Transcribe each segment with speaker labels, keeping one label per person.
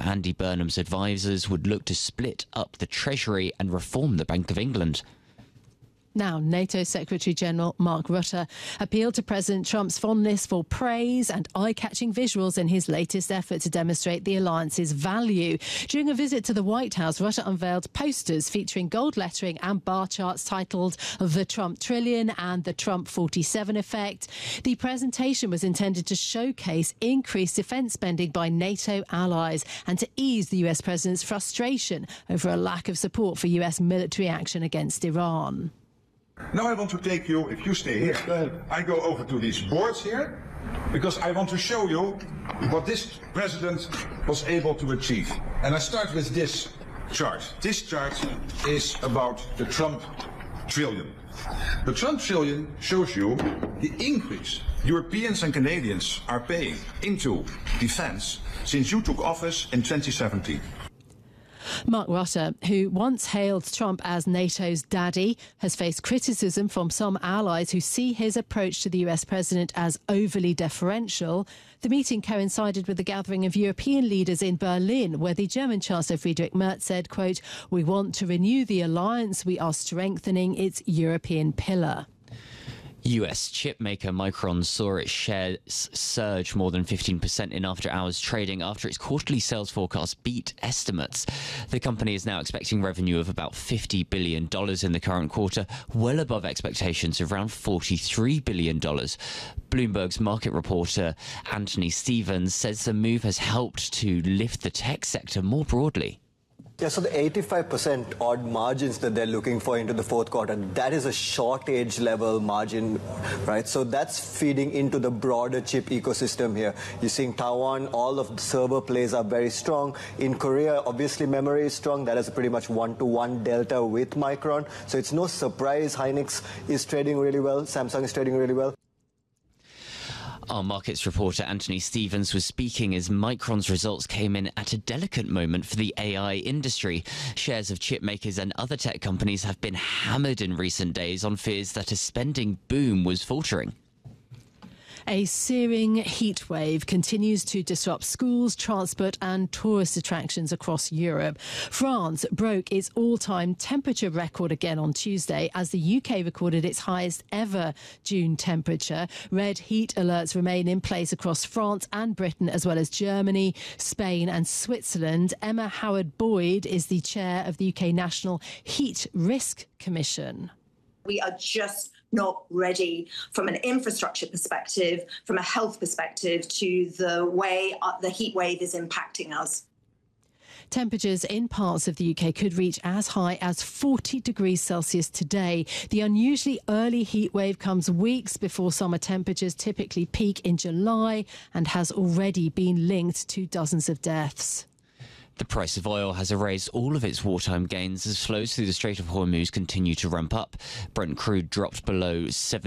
Speaker 1: Andy Burnham's advisers would look to split up the Treasury and reform the Bank of England.
Speaker 2: Now, NATO Secretary-General Mark Rutte appealed to President Trump's fondness for praise and eye-catching visuals in his latest effort to demonstrate the alliance's value. During a visit to the White House, Rutte unveiled posters featuring gold lettering and bar charts titled The Trump Trillion and The Trump 47 Effect. The presentation was intended to showcase increased defence spending by NATO allies and to ease the US president's frustration over a lack of support for US military action against Iran.
Speaker 3: Now I want to take you, if you stay here, I go over to these boards here, because I want to show you what this president was able to achieve. And I start with this chart. This chart is about the Trump trillion. The Trump trillion shows you the increase Europeans and Canadians are paying into defense since you took office in 2017.
Speaker 2: Mark Rutte, who once hailed Trump as NATO's daddy, has faced criticism from some allies who see his approach to the US president as overly deferential. The meeting coincided with the gathering of European leaders in Berlin, where the German Chancellor Friedrich Merz said, quote, "We want to renew the alliance. We are strengthening its European pillar."
Speaker 1: US chip maker Micron saw its shares surge more than 15% in after-hours trading after its quarterly sales forecast beat estimates. The company is now expecting revenue of about $50 billion in the current quarter, well above expectations of around $43 billion. Bloomberg's market reporter Anthony Stevens says the move has helped to lift the tech sector more broadly.
Speaker 4: Yeah, so the 85% odd margins that they're looking for into the fourth quarter, that is a shortage level margin, right? So that's feeding into the broader chip ecosystem here. You're seeing Taiwan, all of the server plays are very strong. In Korea, obviously memory is strong. That is a pretty much one-to-one delta with Micron. So it's no surprise Hynix is trading really well. Samsung is trading really well.
Speaker 1: Our markets reporter Anthony Stevens was speaking as Micron's results came in at a delicate moment for the AI industry. Shares of chip makers and other tech companies have been hammered in recent days on fears that a spending boom was faltering.
Speaker 2: A searing heat wave continues to disrupt schools, transport and tourist attractions across Europe. France broke its all-time temperature record again on Tuesday as the UK recorded its highest ever June temperature. Red heat alerts remain in place across France and Britain, as well as Germany, Spain and Switzerland. Emma Howard-Boyd is the chair of the UK National Heat Risk Commission.
Speaker 5: We are just not ready from an infrastructure perspective, from a health perspective, to the way the heat wave is impacting us.
Speaker 2: Temperatures in parts of the UK could reach as high as 40 degrees Celsius today. The unusually early heat wave comes weeks before summer temperatures typically peak in July and has already been linked to dozens of deaths.
Speaker 1: The price of oil has erased all of its wartime gains as flows through the Strait of Hormuz continue to ramp up. Brent crude dropped below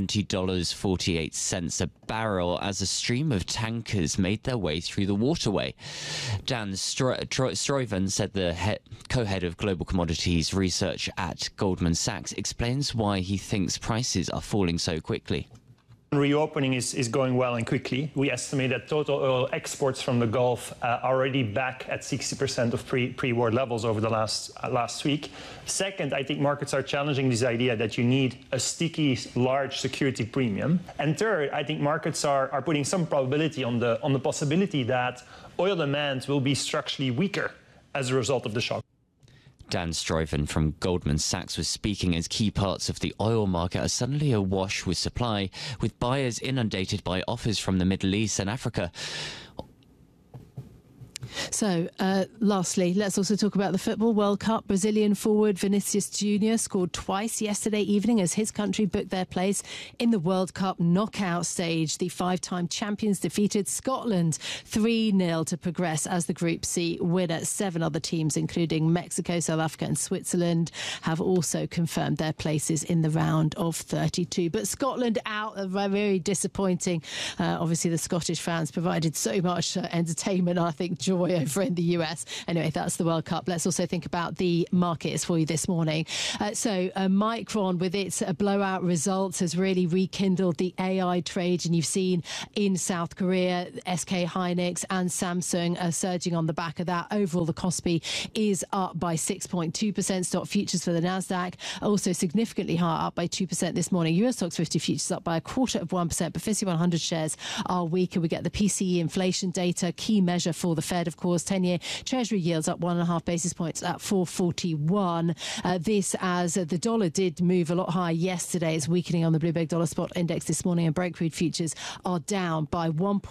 Speaker 1: $70.48 a barrel as a stream of tankers made their way through the waterway. Dan Stuyven, said the co-head of global commodities research at Goldman Sachs, explains why he thinks prices are falling so quickly.
Speaker 6: Reopening is going well and quickly. We estimate that total oil exports from the Gulf are already back at 60% of pre-war levels over the last week. Second, I think markets are challenging this idea that you need a sticky, large security premium. And third, I think markets are putting some probability on the possibility that oil demand will be structurally weaker as a result of the shock.
Speaker 1: Dan Stuyven from Goldman Sachs was speaking as key parts of the oil market are suddenly awash with supply, with buyers inundated by offers from the Middle East and Africa.
Speaker 2: So, lastly, let's also talk about the Football World Cup. Brazilian forward Vinicius Junior scored twice yesterday evening as his country booked their place in the World Cup knockout stage. The five-time champions defeated Scotland 3-0 to progress as the Group C winner. 7 other teams, including Mexico, South Africa and Switzerland, have also confirmed their places in the round of 32. But Scotland out, very disappointing. Obviously, the Scottish fans provided so much entertainment, I think, joy way over in the US. Anyway, that's the World Cup. Let's also think about the markets for you this morning. Micron, with its blowout results, has really rekindled the AI trade, and you've seen in South Korea, SK Hynix and Samsung are surging on the back of that. Overall, the Kospi is up by 6.2%. Stock futures for the Nasdaq also significantly higher, up by 2% this morning. US Stocks 50 futures up by 0.25%, but FTSE 100 shares are weaker. We get the PCE inflation data, key measure for the Fed, of course. 10-year Treasury yields up 1.5 basis points at 4.41. This as the dollar did move a lot higher yesterday. It's weakening on the Bloomberg Dollar Spot Index this morning, and Brent crude futures are down by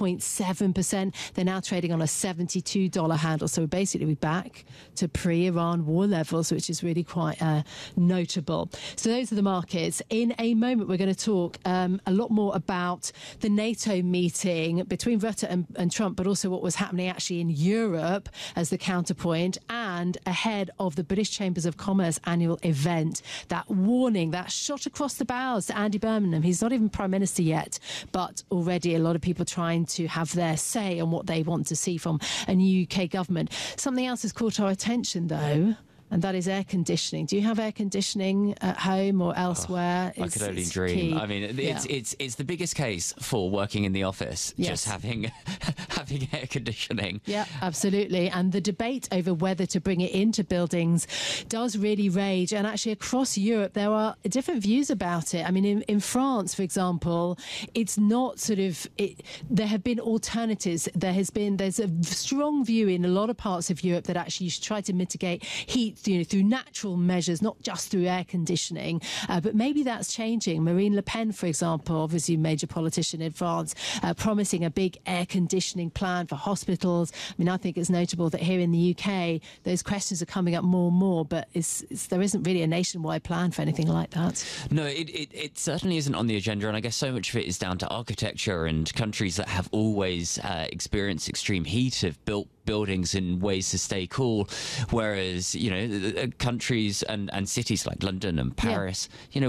Speaker 2: 1.7%. They're now trading on a $72 handle. So basically we're back to pre-Iran war levels, which is really quite notable. So those are the markets. In a moment, we're going to talk a lot more about the NATO meeting between Rutte and Trump, but also what was happening actually in Europe as the counterpoint, and ahead of the British Chambers of Commerce annual event. That warning, that shot across the bows to Andy Burnham. He's not even Prime Minister yet, but already a lot of people trying to have their say on what they want to see from a new UK government. Something else has caught our attention, though, and that is air conditioning. Do you have air conditioning at home or elsewhere?
Speaker 1: I could only dream.
Speaker 2: Key.
Speaker 1: I mean, it's the biggest case for working in the office, just having air conditioning.
Speaker 2: Yeah, absolutely. And the debate over whether to bring it into buildings does really rage. And actually across Europe, there are different views about it. I mean, in France, for example, it's not there have been alternatives. There's a strong view in a lot of parts of Europe that actually you should try to mitigate heat through natural measures, not just through air conditioning. But maybe that's changing. Marine Le Pen, for example, obviously a major politician in France, promising a big air conditioning plan for hospitals. I mean, I think it's notable that here in the UK, those questions are coming up more and more, but there isn't really a nationwide plan for anything like that.
Speaker 1: No, it certainly isn't on the agenda, and I guess so much of it is down to architecture, and countries that have always experienced extreme heat have built buildings in ways to stay cool, whereas countries and cities like London and Paris,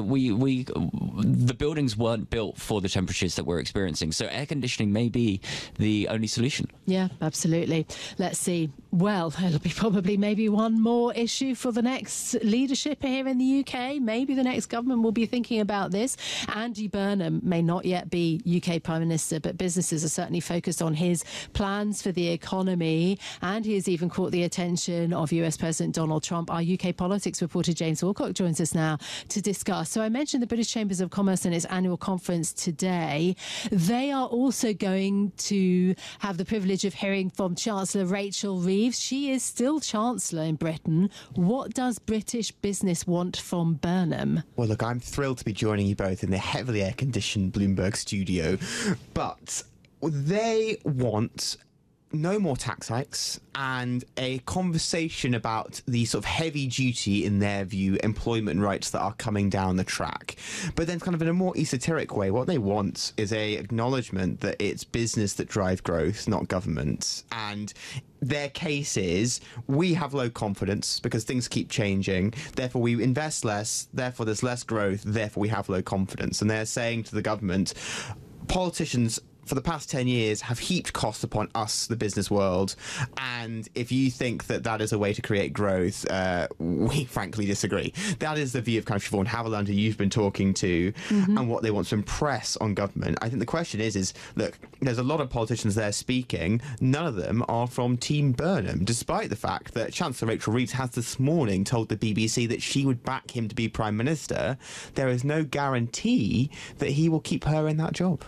Speaker 1: the buildings weren't built for the temperatures that we're experiencing, so air conditioning may be the only solution.
Speaker 2: Yeah, absolutely. Let's see. Well, it'll be probably maybe one more issue for the next leadership here in the UK. Maybe the next government will be thinking about this. Andy Burnham may not yet be UK Prime Minister, but businesses are certainly focused on his plans for the economy, and he has even caught the attention of US President Donald Trump. Our UK politics reporter James Wilcock joins us now to discuss. So I mentioned the British Chambers of Commerce and its annual conference today. They are also going to have the privilege of hearing from Chancellor Rachel Reeves. She is still Chancellor in Britain. What does British business want from Burnham?
Speaker 7: Well, look, I'm thrilled to be joining you both in the heavily air-conditioned Bloomberg studio, but they want no more tax hikes and a conversation about the sort of heavy duty, in their view, employment rights that are coming down the track. But then kind of in a more esoteric way, what they want is a acknowledgement that it's business that drives growth, not government. And their case is, we have low confidence because things keep changing, therefore we invest less, therefore there's less growth, therefore we have low confidence. And they're saying to the government, politicians for the past 10 years have heaped costs upon us, the business world, and if you think that that is a way to create growth, we frankly disagree. That is the view of kind of Siobhan Haviland, who you've been talking to, and what they want to impress on government. I think the question is look, there's a lot of politicians there speaking. None of them are from Team Burnham, despite the fact that Chancellor Rachel Reeves has this morning told the BBC that she would back him to be Prime Minister. There is no guarantee that he will keep her in that job.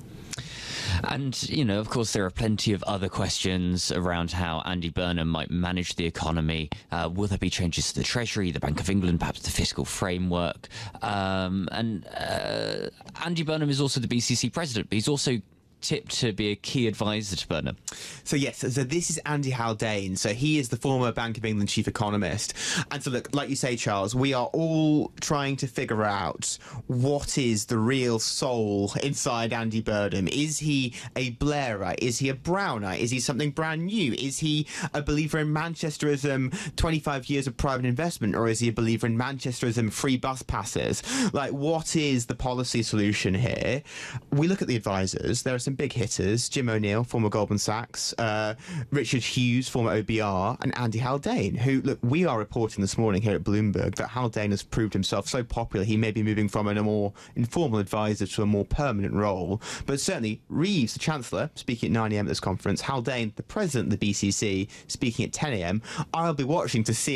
Speaker 1: And, of course, there are plenty of other questions around how Andy Burnham might manage the economy. Will there be changes to the Treasury, the Bank of England, perhaps the fiscal framework? And Andy Burnham is also the BCC president, but he's also tipped to be a key advisor to Burnham.
Speaker 7: So yes, so this is Andy Haldane. So he is the former Bank of England chief economist. And so look, like you say, Charles, we are all trying to figure out what is the real soul inside Andy Burnham. Is he a Blairite? Is he a Brownite? Is he something brand new? Is he a believer in Manchesterism, 25 years of private investment? Or is he a believer in Manchesterism, free bus passes? Like, what is the policy solution here? We look at the advisors. There are some some big hitters: Jim O'Neill, former Goldman Sachs, Richard Hughes, former OBR, and Andy Haldane, who, look, we are reporting this morning here at Bloomberg that Haldane has proved himself so popular he may be moving from a more informal advisor to a more permanent role. But certainly Reeves, the Chancellor, speaking at 9 a.m. at this conference, Haldane, the President of the BCC, speaking at 10 a.m. I'll be watching to see